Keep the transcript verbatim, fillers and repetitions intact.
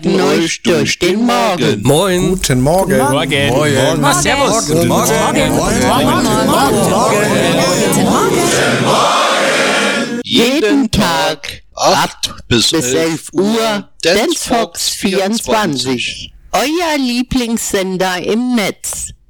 beraten euch durch den Morgen. Moin. Guten Morgen. Morgen. Morgen. Morgen. Morgen. Servus. Guten Morgen. Jeden Tag acht bis elf Uhr Dance Fox vierundzwanzig. Euer Lieblingssender im Netz.